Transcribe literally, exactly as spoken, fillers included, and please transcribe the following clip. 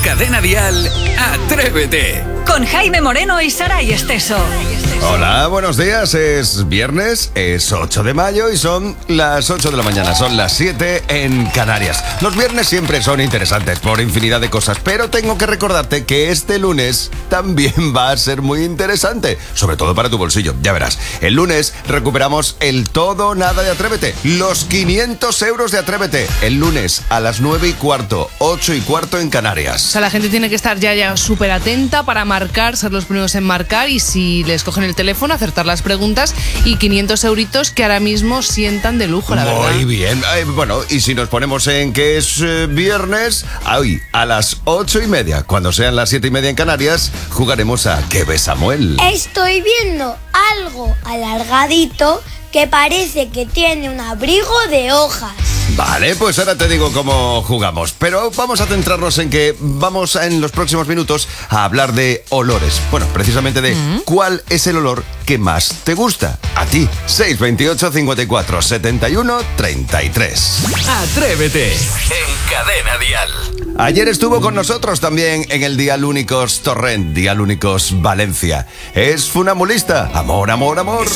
Cadena Dial, Atrévete. Con Jaime Moreno y Saray Esteso. Hola, buenos días. Es viernes, es ocho de mayo y son las ocho de la mañana. Son las siete en Canarias. Los viernes siempre son interesantes por infinidad de cosas, pero tengo que recordarte que este lunes también va a ser muy interesante, sobre todo para tu bolsillo. Ya verás, el lunes recuperamos el todo o nada de Atrévete, los quinientos euros de Atrévete, el lunes a las nueve y cuarto, ocho y cuarto en Canarias. O sea, la gente tiene que estar ya, ya súper atenta para marcar, ser los primeros en marcar, y si les cogen el teléfono, acertar las preguntas y quinientos euritos que ahora mismo sientan de lujo, la verdad. Muy bien. Eh, bueno, y si nos ponemos en que es eh, viernes, hoy a las ocho y media, cuando sean las siete y media en Canarias, jugaremos a ¿Qué ves, Samuel? Estoy viendo algo alargadito que parece que tiene un abrigo de hojas. Vale, pues ahora te digo cómo jugamos. Pero vamos a centrarnos en que vamos a, en los próximos minutos a hablar de olores. Bueno, precisamente de ¿Mm? ¿Cuál es el olor que más te gusta? A ti, seis veintiocho, cincuenta y cuatro, setenta y uno, treinta y tres. Atrévete en Cadena Dial. Ayer estuvo con nosotros también en el Dial Únicos Torrent, Dial Únicos Valencia. Es funambulista. Amor, amor, amor.